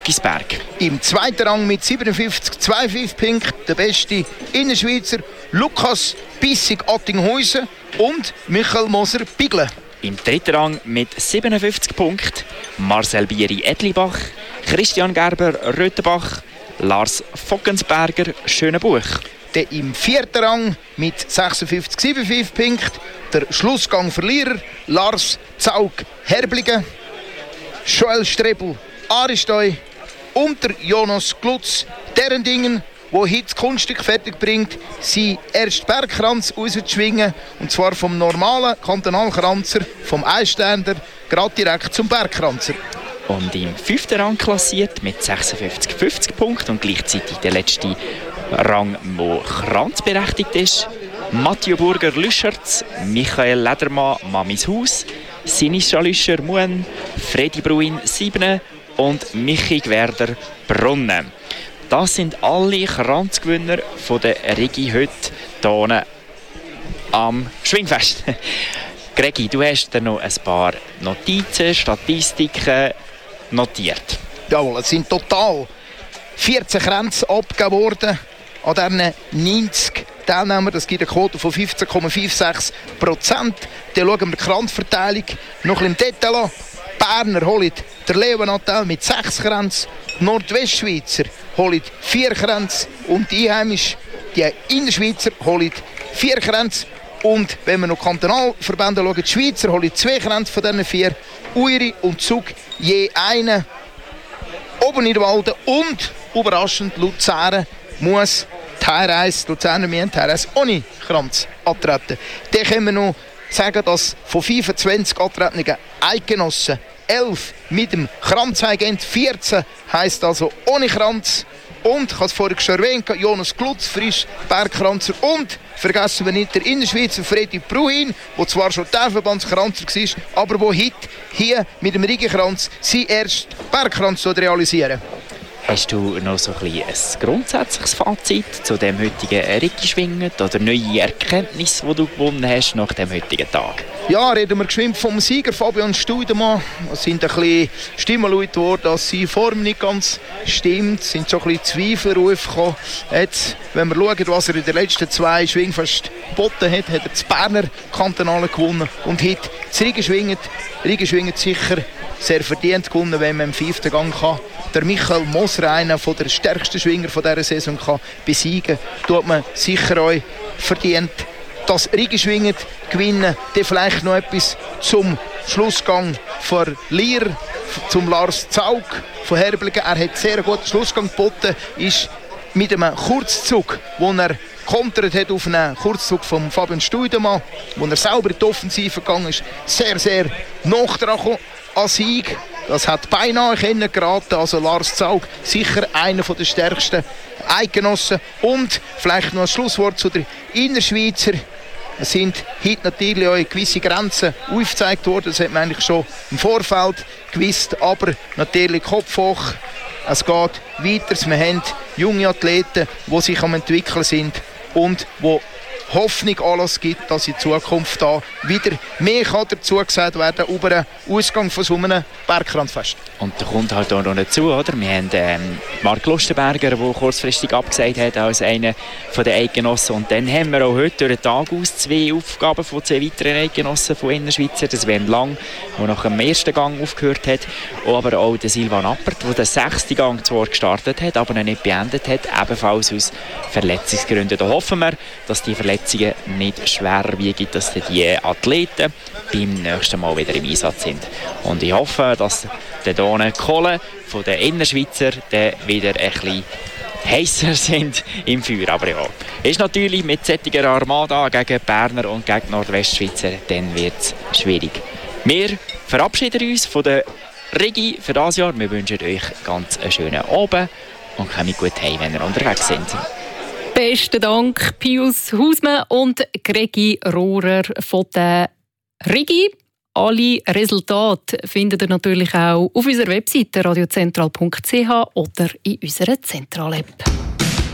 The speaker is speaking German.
Gisberg. Im zweiten Rang mit 57,25 Punkten der beste Innerschweizer Lukas Bissig-Attinghausen und Michael Moser-Biglen. Im dritten Rang mit 57 Punkten Marcel Bieri-Edlibach, Christian Gerber-Röthenbach, Lars Fockensberger Schönenbuch. Im vierten Rang mit 56,75 Punkten der Schlussgang-Verlierer Lars Zaug-Herbligen, Joel Strebel Aristoi und der Jonas Glutz Derendingen, der heute das Kunststück fertig bringt, seinen ersten Bergkranz rauszuschwingen. Und zwar vom normalen Kantonalkranzer, vom Einsterner, gerade direkt zum Bergkranzer. Und im fünften Rang klassiert mit 56,50 Punkten und gleichzeitig der letzte Rang, der kranzberechtigt ist. Mathieu Burger-Lüschertz, Michael Ledermann Mamis Haus, Sinischa Lüscher-Muen, Fredi Bruin Siebne und Michi Gwerder Brunnen. Das sind alle Kranzgewinner von der Rigi heute hier am Schwingfest. Gregi, du hast dir noch ein paar Notizen, Statistiken notiert. Jawohl, es sind total 14 Kränze abgegeben worden an diesen 90 Teilnehmern. Das gibt eine Quote von 15,56%. Dann schauen wir die Kranzverteilung noch im Detail an. Berner holt der Leonattel mit 6 Kränzen, die Nordwestschweizer holt 4 Kränze und die Einheimischen, die Innerschweizer, holt 4 Kränze. Und wenn wir noch Kantonalverbände schauen, die Schweizer holen 2 Kränze von diesen 4, Uri und Zug je einen. Oberniederwalden und überraschend Luzern muss Luzerner müssen Teilreise ohne Kranz antreten. Dann können wir noch sagen, dass von 25 antretenden Eidgenossen 11 mit dem Kranz haben, 14 heisst also ohne Kranz. Und, ich habe es vorhin schon erwähnt, Jonas Glutz, frisch Bergkranzer. Und vergessen wir nicht der Innerschweizer Fredi Bruin, der zwar schon Teilverbandskranzer war, aber der heute hier mit dem Rigi-Kranz seinen ersten Bergkranz realisieren. Hast du noch so ein grundsätzliches Fazit zu dem heutigen Rigi-Schwingen oder neue Erkenntnisse, die du gewonnen hast nach dem heutigen Tag? Ja, reden wir geschwind vom Sieger Fabian Studemann. Es sind ein bisschen Stimmen laut worden, dass seine Form nicht ganz stimmt. Es sind so ein bisschen Zweifelrufe gekommen. Jetzt, wenn wir schauen, was er in den letzten 2 Schwingfesten geboten hat, hat er das Berner Kantonale gewonnen und heute das Rigi-Schwingen. Rigi-Schwingen sicher sehr verdient gewonnen, wenn man im 5. Gang kann. Der Michael Moser, einer der stärksten Schwinger dieser Saison, kann besiegen. Tut man sicher auch verdient. Das Rigi-Schwingen gewinnen, dann vielleicht noch etwas zum Schlussgang von Lier, zum Lars Zaug von Herbligen. Er hat sehr guten Schlussgang geboten, ist mit einem Kurzzug, wo er kontert hat auf einen Kurzzug von Fabian Studemann, wo er selber in die Offensive gegangen ist, sehr, sehr nah dran an Sieg. Das hat beinahe geraten. Also Lars Zaug, sicher einer der stärksten Eidgenossen. Und vielleicht noch ein Schlusswort zu der Innerschweizer. Es sind heute natürlich auch gewisse Grenzen aufgezeigt worden. Das hat man eigentlich schon im Vorfeld gewusst. Aber natürlich Kopf hoch. Es geht weiter. Wir haben junge Athleten, die sich am entwickeln sind und die Hoffnung Anlass gibt, dass in Zukunft da wieder mehr dazu gesagt werden über den Ausgang von so einem Bergkranzfest. Und da kommt halt auch noch dazu, oder? Wir haben Mark Lustenberger, der kurzfristig abgesagt hat als einer der Eidgenossen. Und dann haben wir auch heute durch den Tag aus 2 Aufgaben von 2 weiteren Eidgenossen von Innerschweizer. Das wäre Lang, der nach dem ersten Gang aufgehört hat. Aber auch der Silvan Appert, der den 6. Gang zwar gestartet hat, aber noch nicht beendet hat, ebenfalls aus Verletzungsgründen. Da hoffen wir, dass die Verletzungen nicht schwerer wiegen, dass die Athleten beim nächsten Mal wieder im Einsatz sind. Und ich hoffe, dass die Kohlen von den Innerschweizer wieder ein bisschen heißer sind im Feuer. Aber ja, ist natürlich mit solcher Armada gegen Berner und gegen Nordwestschweizer, dann wird es schwierig. Wir verabschieden uns von der Rigi für dieses Jahr. Wir wünschen euch ganz einen schönen Abend und kommt gut heim, wenn ihr unterwegs sind. Besten Dank, Pius Hausmann und Gregi Rohrer von der Rigi. Alle Resultate findet ihr natürlich auch auf unserer Webseite radiozentral.ch oder in unserer Zentral-App.